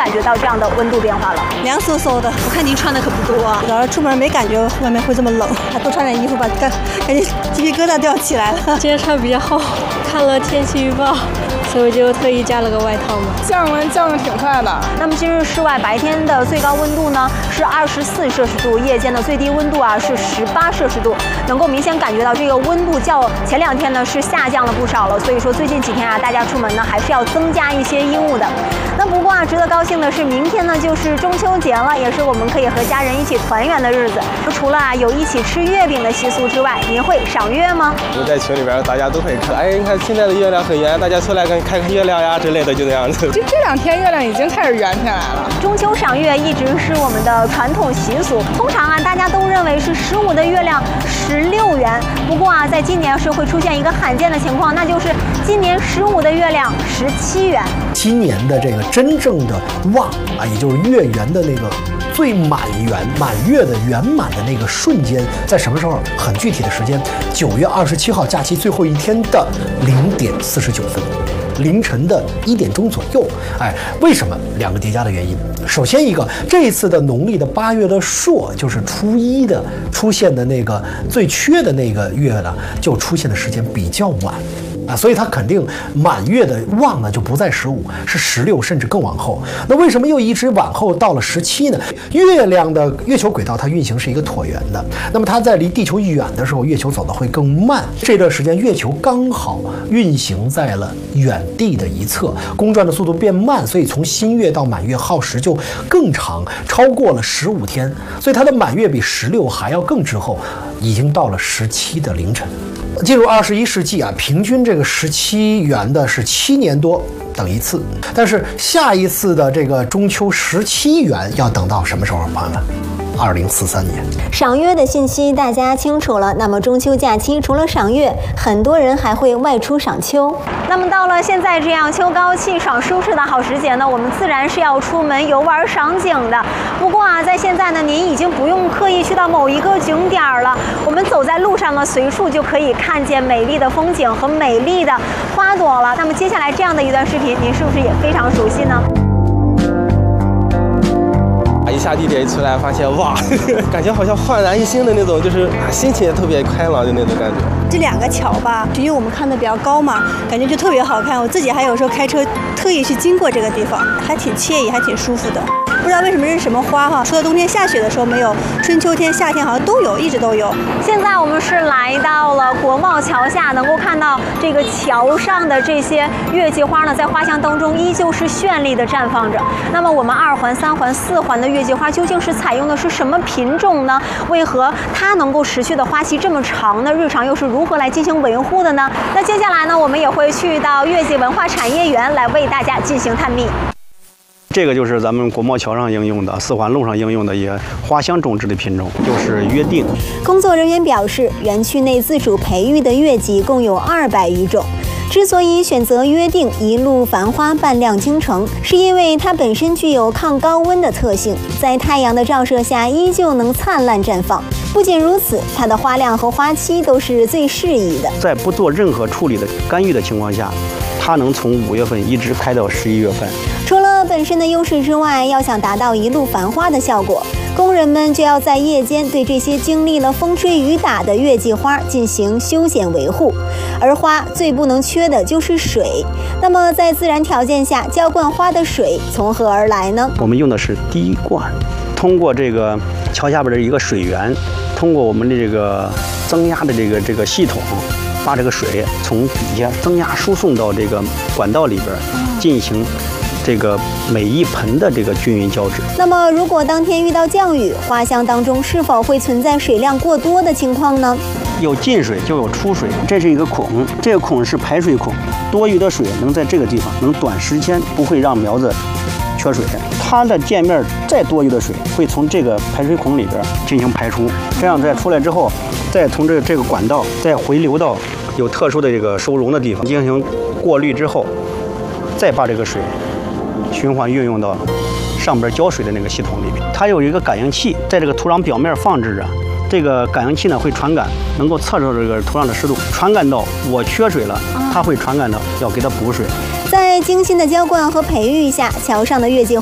感觉到这样的温度变化了？ 凉飕飕的，我看您穿的可不多啊。早上出门没感觉外面会这么冷，还多穿点衣服吧，感觉鸡皮疙瘩都要起来了。 今天穿比较厚，看了天气预报，所以我就特意加了个外套嘛。 降温降得挺快的。 那么今日室外白天的最高温度呢是24摄氏度，夜间的最低温度是18摄氏度，能够明显感觉到这个温度较前2天呢是下降了不少了。所以说最近几天大家出门呢还是要增加一些衣物的。那不过值得高兴的是，明天呢就是中秋节了，也是我们可以和家人一起团圆的日子。除了有一起吃月饼的习俗之外，您会赏月吗？ 我在群里边大家都会看，哎，你看现在的月亮很圆，大家出来看看月亮呀之类的，就这样子。 就这2天月亮已经开始圆起来了。 中秋赏月一直是我们的传统习俗，通常大家都认为是15的月亮16圆。不过在今年是会出现一个罕见的情况，那就是今年15的月亮17圆。 今年的这个真正的旺也就是月圆的那个最满月的圆满的那个瞬间，在什么时候？很具体的时间，9月27号假期最后一天的0点49分。凌晨的1点钟左右，为什么？2个叠加的原因。首先一个，这一次的农历的8月的朔，就是初一的出现的那个最缺的那个月呢，就出现的时间比较晚。所以它肯定满月的旺呢就不在15，是16，甚至更往后。那为什么又一直往后到了17呢？月亮的月球轨道它运行是一个椭圆的，那么它在离地球远的时候，月球走得会更慢。这段时间月球刚好运行在了远地的一侧，公转的速度变慢，所以从新月到满月耗时就更长，超过了15天。所以它的满月比16还要更滞后，已经到了17的凌晨。进入21世纪平均这个17圆的是7年多等一次，但是下一次的这个中秋17圆要等到什么时候，朋友们？2043年。 赏月的信息大家清楚了，那么中秋假期除了赏月，很多人还会外出赏秋。 那么到了现在这样秋高气爽舒适的好时节呢，我们自然是要出门游玩赏景的。不过在现在呢，您已经不用刻意去到某一个景点了，我们走在路上呢，随处就可以看见美丽的风景和美丽的花朵了。那么接下来这样的一段视频，您是不是也非常熟悉呢？ 一下地铁一出来，发现哇，感觉好像焕然一新的那种，就是心情也特别开朗的那种感觉。 这2个桥吧，因为我们看的比较高嘛，感觉就特别好看。我自己还有时候开车特意去经过这个地方，还挺惬意，还挺舒服的。不知道为什么这是什么花除了冬天下雪的时候没有，春秋天、夏天好像都有，一直都有。 现在我们是来到了国贸桥下，能够看到这个桥上的这些月季花呢，在花香当中依旧是绚丽的绽放着。那么我们2环、3环、4环的月季花究竟是采用的是什么品种呢？为何它能够持续的花期这么长呢？日常又是如何来进行维护的呢？那接下来呢，我们也会去到月季文化产业园来为大家进行探秘。 这个就是咱们国贸桥上应用的4环路上应用的一个花香种植的品种，就是约定。 工作人员表示，园区内自主培育的月季共有200余种。之所以选择约定一路繁花半亮京城，是因为它本身具有抗高温的特性，在太阳的照射下依旧能灿烂绽放。不仅如此，它的花量和花期都是最适宜的。 在不做任何处理的干预的情况下，它能从5月份一直开到11月份。 除了本身的优势之外，要想达到一路繁花的效果，工人们就要在夜间对这些经历了风吹雨打的月季花进行修剪维护。而花最不能缺的就是水。那么在自然条件下浇灌花的水从何而来呢？ 我们用的是滴灌，通过这个桥下边的一个水源，通过我们的这个增压的这个系统，把这个水从底下增压输送到这个管道里边，进行这个每一盆的这个均匀浇制。 那么如果当天遇到降雨，花香当中是否会存在水量过多的情况呢？ 有进水就有出水，这是一个孔，这个孔是排水孔，多余的水能在这个地方能短时间不会让苗子缺水。它的界面再多余的水会从这个排水孔里边进行排出，这样再出来之后，再从这个管道再回流到有特殊的这个收容的地方进行过滤之后，再把这个水循环运用到上边浇水的那个系统里边。它有一个感应器在这个土壤表面放置着，这个感应器呢会传感，能够测出这个土壤的湿度，传感到我缺水了，它会传感到要给它补水。 在精心的浇灌和培育下，桥上的月季